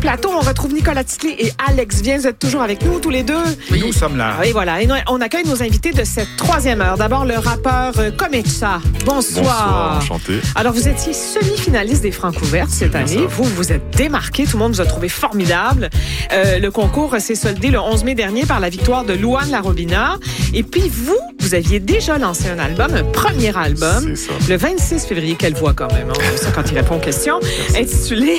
plateau, on retrouve Nicolas Titley et Alex Viens. Vous êtes toujours avec nous, tous les deux. Oui, nous sommes là. Et voilà, et on accueille nos invités de cette 3e heure. D'abord, le rappeur Komecha. Bonsoir. Bonsoir, enchanté. Alors, vous étiez semi-finaliste des Francouvertes cette année. Vous vous êtes démarqué. Tout le monde vous a trouvé formidable. Le concours s'est soldé le 11 mai dernier par la victoire de Louane Larobina. Et puis, vous aviez déjà lancé un album, un premier album, le 26 février. Quelle voix quand même, hein, ça, quand il répond aux questions, intitulé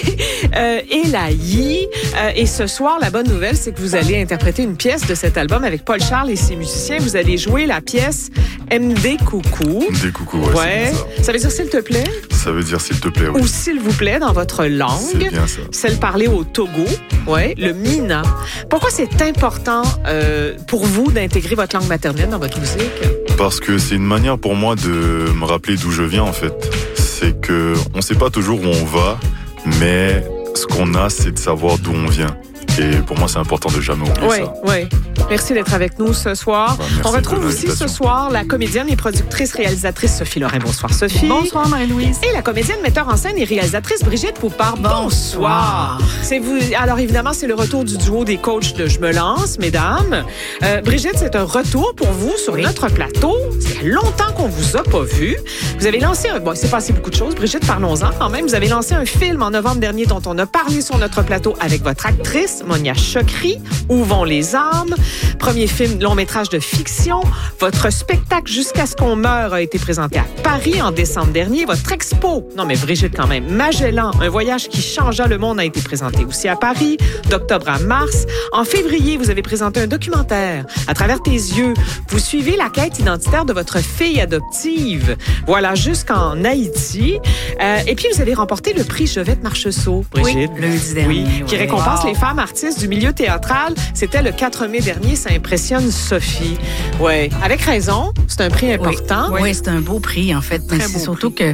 Elaï. Et ce soir, la bonne nouvelle, c'est que vous allez interpréter une pièce de cet album avec Paul Charles et ses musiciens. Vous allez jouer la pièce MD Coucou. MD Coucou, ouais. Ça veut dire s'il te plaît? Ça veut dire s'il te plaît, oui. Ou s'il vous plaît dans votre langue. C'est bien ça. Celle parlée au Togo, ouais, le Mina. Pourquoi c'est important pour vous d'intégrer votre langue maternelle dans votre musique? Parce que c'est une manière pour moi de me rappeler d'où je viens, en fait. C'est que on sait pas toujours où on va, mais ce qu'on a, c'est de savoir d'où on vient. Et pour moi, c'est important de jamais oublier ça. Oui. Merci d'être avec nous ce soir. On retrouve aussi ce soir la comédienne et productrice réalisatrice Sophie Lorrain. Bonsoir, Sophie. Bonsoir, Marie-Louise. Et la comédienne, metteur en scène et réalisatrice Brigitte Poupard. Bonsoir. C'est vous. Alors, évidemment, c'est le retour du duo des coachs de Je me lance, mesdames. Brigitte, c'est un retour pour vous sur notre plateau. C'est longtemps qu'on vous a pas vu. Vous avez lancé il s'est passé beaucoup de choses. Brigitte, parlons-en quand même. Vous avez lancé un film en novembre dernier dont on a parlé sur notre plateau avec votre actrice, Monia Chokri. Où vont les âmes? Premier film long-métrage de fiction. Votre spectacle Jusqu'à ce qu'on meure a été présenté à Paris en décembre dernier. Votre expo, non mais Brigitte quand même, Magellan, un voyage qui changea le monde, a été présenté aussi à Paris, d'octobre à mars. En février, vous avez présenté un documentaire. À travers tes yeux, vous suivez la quête identitaire de votre fille adoptive. Voilà, jusqu'en Haïti. Et puis, vous avez remporté le prix Jovette Marcheseau, Brigitte. Oui, lundi dernier. Qui récompense les femmes artistes du milieu théâtral. C'était le 4 mai dernier. Ça impressionne Sophie. Oui, avec raison. C'est un prix important. Oui, c'est un beau prix, en fait. Mais c'est surtout que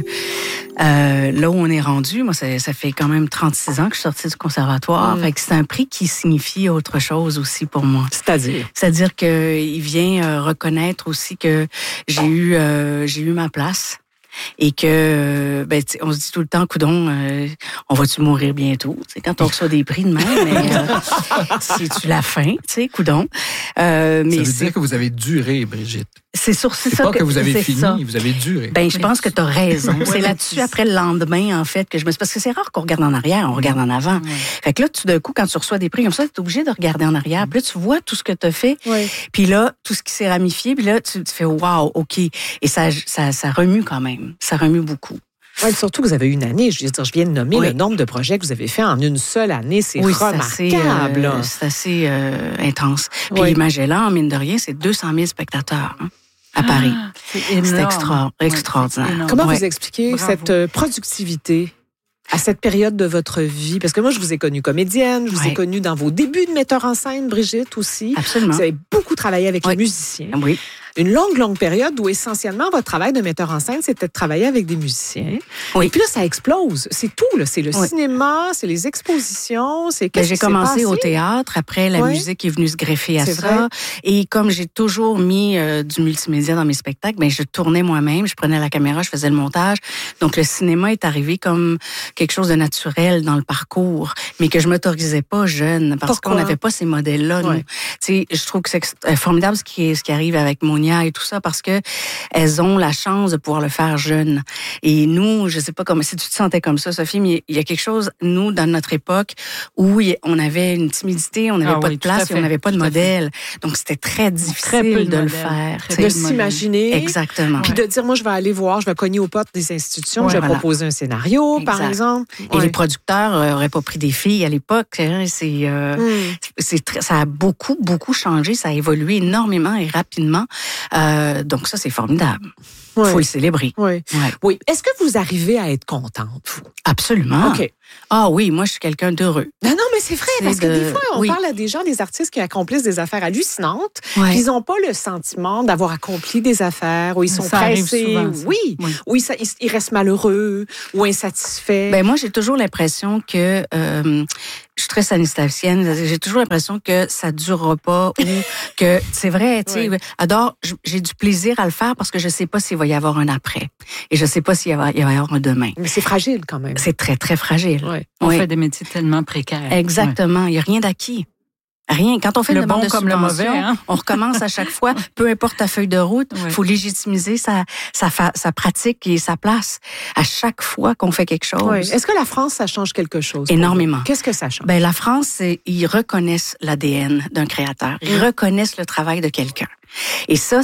là où on est rendu, moi, ça fait quand même 36 ans que je suis sortie du conservatoire. Fait que c'est un prix qui signifie autre chose aussi pour moi. C'est-à-dire qu'il vient reconnaître aussi que j'ai eu ma place. Et que, on se dit tout le temps, coudon, on va-tu mourir bientôt? C'est quand on reçoit des prix de même, mais c'est-tu la fin, tu sais, coudon? Mais ça veut dire que vous avez duré, Brigitte. C'est ça pas que vous avez fini, vous avez duré. Je pense que tu as raison. C'est là-dessus, après le lendemain, en fait, que je me suis... Parce que c'est rare qu'on regarde en arrière, on regarde en avant. Fait que là, tout d'un coup, quand tu reçois des prix comme ça, tu es obligé de regarder en arrière. Puis là, tu vois tout ce que tu as fait. Puis là, tout ce qui s'est ramifié. Puis là, tu fais « wow, OK ». Et ça remue quand même. Ça remue beaucoup. Oui, surtout que vous avez eu une année. Je viens de nommer le nombre de projets que vous avez fait en une seule année. C'est remarquable. C'est assez intense. Puis Magellan, mine de rien, c'est 200 000 spectateurs. À Paris. C'est extraordinaire. Comment vous expliquez cette productivité à cette période de votre vie? Parce que moi, je vous ai connue comédienne, je vous ai connue dans vos débuts de metteur en scène, Brigitte aussi. Absolument. Vous avez beaucoup travaillé avec les musiciens. Oui. Une longue période où essentiellement votre travail de metteur en scène, c'était de travailler avec des musiciens. Oui. Et puis là, ça explose. C'est tout, là. C'est le cinéma, c'est les expositions, c'est j'ai commencé au théâtre. Après, la musique est venue se greffer à ça. Vrai. Et comme j'ai toujours mis du multimédia dans mes spectacles, je tournais moi-même, je prenais la caméra, je faisais le montage. Donc, le cinéma est arrivé comme quelque chose de naturel dans le parcours, mais que je m'autorisais pas jeune parce qu'on n'avait pas ces modèles-là. Je trouve que c'est formidable ce qui arrive avec Monia et tout ça parce que elles ont la chance de pouvoir le faire jeune. Et nous, je sais pas si tu te sentais comme ça, Sophie, mais il y a quelque chose, nous, dans notre époque, où on avait une timidité, on n'avait pas de place et on n'avait pas de modèle. Donc, c'était très difficile de le faire. De s'imaginer. Exactement. Puis de dire, moi, je vais aller voir, je vais cogner aux portes des institutions, je vais proposer un scénario, par exemple. Et les producteurs n'auraient pas pris des filles à l'époque. Ça a beaucoup changé, ça a évolué énormément et rapidement. Donc ça, c'est formidable. Il faut le célébrer. Oui. Est-ce que vous arrivez à être contente, vous? Absolument. OK. Ah oui, moi, je suis quelqu'un d'heureux. Non, mais c'est vrai, parce que des fois, on parle à des gens, des artistes qui accomplissent des affaires hallucinantes, puis ils n'ont pas le sentiment d'avoir accompli des affaires, où ils sont pressés, où ils restent malheureux ou insatisfaits. Moi, j'ai toujours l'impression que Je suis très sanitarienne. J'ai toujours l'impression que ça durera pas ou que c'est vrai, tu sais. Alors, j'ai du plaisir à le faire parce que je sais pas s'il va y avoir un après. Et je sais pas s'il va y avoir un demain. Mais c'est fragile quand même. C'est très, très fragile. Ouais. On fait des métiers tellement précaires. Exactement. Il n'y a rien d'acquis. Rien. Quand on fait une demande de subvention, le mauvais, hein? On recommence à chaque fois. Peu importe ta feuille de route, il faut légitimiser sa pratique et sa place à chaque fois qu'on fait quelque chose. Oui. Est-ce que la France, ça change quelque chose? Énormément. Qu'est-ce que ça change? Ben, la France, ils reconnaissent l'ADN d'un créateur. Ils reconnaissent le travail de quelqu'un. Et ça,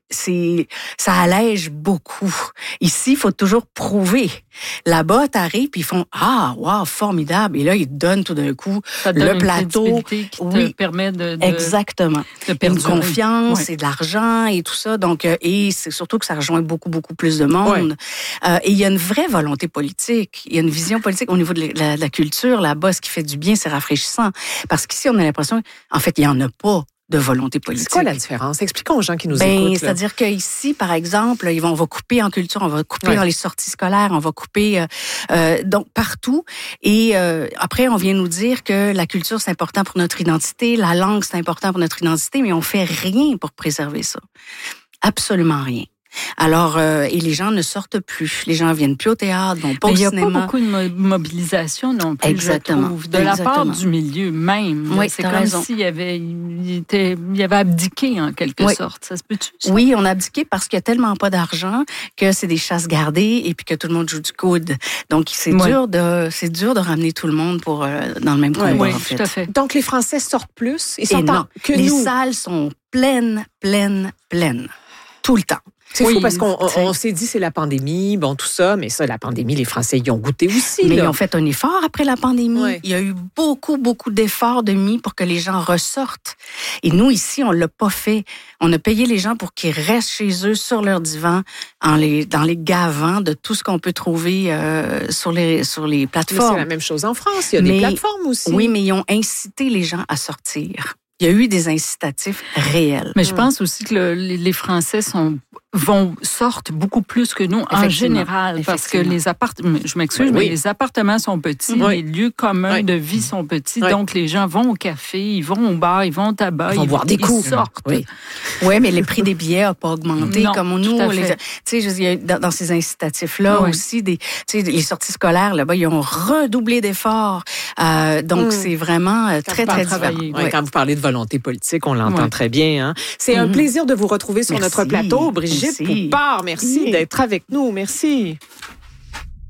ça allège beaucoup. Ici, il faut toujours prouver. Là-bas, t'arrives, puis ils font « Ah, wow, formidable! » Et là, ils te donnent tout d'un coup le plateau. Qui te permet de exactement. De perdurer. Une confiance et de l'argent et tout ça. Donc, et c'est surtout que ça rejoint beaucoup, beaucoup plus de monde. Et il y a une vraie volonté politique. Il y a une vision politique au niveau de la culture. Là-bas, ce qui fait du bien, c'est rafraîchissant. Parce qu'ici, on a l'impression, en fait, il n'y en a pas de volonté politique. C'est quoi la différence? Expliquons aux gens qui nous écoutent. C'est-à-dire qu'ici, par exemple, on va couper en culture, on va couper dans les sorties scolaires, on va couper donc partout. Et après, on vient nous dire que la culture, c'est important pour notre identité, la langue, c'est important pour notre identité, mais on fait rien pour préserver ça. Absolument rien. Alors, et les gens ne sortent plus. Les gens viennent plus au théâtre, vont pas au cinéma. Il n'y a pas beaucoup de mobilisation non plus, exactement, je trouve. De la part du milieu même. Oui, c'est comme s'il avait abdiqué en quelque sorte. Ça se peut-tu? Ça? Oui, on a abdiqué parce qu'il n'y a tellement pas d'argent que c'est des chasses gardées et puis que tout le monde joue du coude. Donc, c'est dur de ramener tout le monde pour dans le même combat, oui, en fait. Tout à fait. Donc, les Français sortent plus? Ils sortent que les nous. salles sont pleines. Tout le temps. C'est fou parce qu'on s'est dit c'est la pandémie, bon tout ça, mais ça, la pandémie, les Français y ont goûté aussi. Mais ils ont fait un effort après la pandémie. Oui. Il y a eu beaucoup d'efforts de mis pour que les gens ressortent. Et nous, ici, on l'a pas fait. On a payé les gens pour qu'ils restent chez eux sur leur divan, dans les gavants de tout ce qu'on peut trouver sur les plateformes. Mais c'est la même chose en France. Il y a des plateformes aussi. Oui, mais ils ont incité les gens à sortir. Il y a eu des incitatifs réels. Mais je pense aussi que les Français sortent beaucoup plus que nous en général parce que les appartements, je m'excuse, mais les appartements sont petits, les lieux communs de vie sont petits, donc les gens vont au café, ils vont au bar, ils vont au tabac, ils vont boire des coups, sortent. Oui, mais le prix des billets n'a pas augmenté comme nous. Tu sais, dans ces incitatifs-là aussi, les sorties scolaires, là-bas, ils ont redoublé d'efforts. Donc, c'est vraiment très, très différent. Quand vous parlez de volonté politique, on l'entend très bien. Hein? C'est un plaisir de vous retrouver sur notre plateau. Brigitte Poupard, merci d'être avec nous. Merci.